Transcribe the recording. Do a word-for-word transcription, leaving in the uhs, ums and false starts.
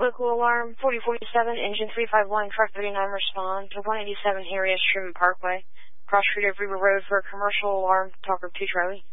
Local alarm forty forty-seven, engine three five one, truck thirty-nine, respond to one eighty-seven Harry S. Truman Parkway, cross street of River Road for a commercial alarm, Talker two Charlie.